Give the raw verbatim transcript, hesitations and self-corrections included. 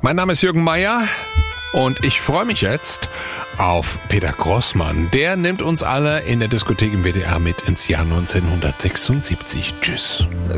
Mein Name ist Jürgen Meier und ich freue mich jetzt auf Peter Grossmann. Der nimmt uns alle in der Diskothek im W D R mit ins Jahr neunzehnhundertsechsundsiebzig. Tschüss.